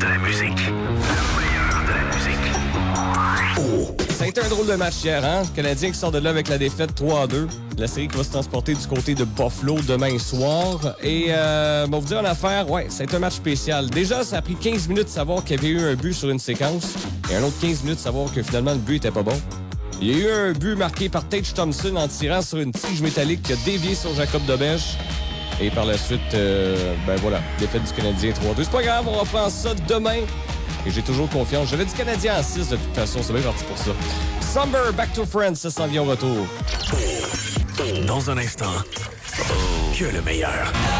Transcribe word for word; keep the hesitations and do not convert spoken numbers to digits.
de la musique. Le meilleur de la musique. Oh. Ça a été un drôle de match hier, hein? Le Canadien qui sort de là avec la défaite trois à deux. La série qui va se transporter du côté de Buffalo demain soir. Et, euh, bon, vous dire en affaire, ouais, ça a été un match spécial. Déjà, ça a pris quinze minutes de savoir qu'il y avait eu un but sur une séquence. Et un autre quinze minutes de savoir que finalement le but était pas bon. Il y a eu un but marqué par Tage Thompson en tirant sur une tige métallique qui a dévié sur Jacob Dobèche. Et par la suite, euh, ben voilà, défaite du Canadien trois à deux. C'est pas grave, on reprend ça demain. Et j'ai toujours confiance. J'avais du Canadien en six de toute façon, c'est bien parti pour ça. Summer, Back to Friends, ça s'en vient au retour. Dans un instant, que le meilleur.